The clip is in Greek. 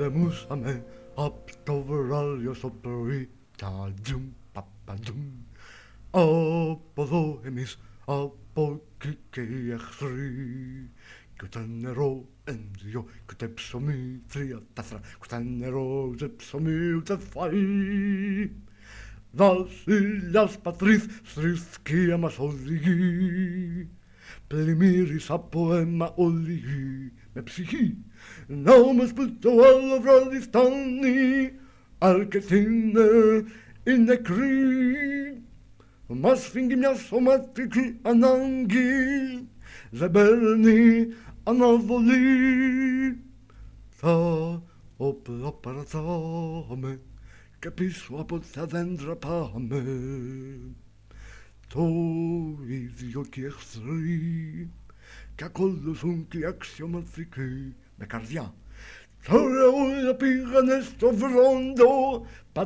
Ξεμούσαμε απ' το βράδυ στο πρωί. Ταντζουμ, παπαντζουμ. Από εδώ εμείς, από εκεί και οι εχθροί. Κι ούτε νερό, ένα-δυο, κι ούτε ψωμί, τρία-τέσσερα. Κι ούτε νερό, ούτε ψωμί, ούτε φαΐ. Βασιλιάς πατρίς, στη θρησκεία μας οδηγεί. Πλημμύρισα από αίμα όλη γη με ψυχή. Να όμως που το άλλο βράδυ φτάνει, αρκετοί είναι οι νεκροί. Μας φύγει μια σωματική ανάγκη, δεν παίρνει αναβολή. Τα όπλα παρατάμε και πίσω από τα δέντρα πάμε. Το ίδιο κι οι εχθροί κι ακολουθούν κι οι αξιωματικοί με καρδιά. Τώρα όλα πήγανε στο βρόντο,